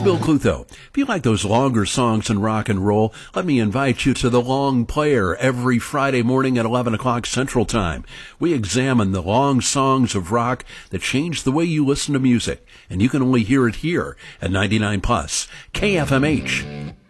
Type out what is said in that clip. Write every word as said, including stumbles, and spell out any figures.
Bill Clutho. If you like those longer songs in rock and roll, let me invite you to The Long Player every Friday morning at eleven o'clock Central Time. We examine the long songs of rock that change the way you listen to music, and you can only hear it here at ninety-nine plus K F M H.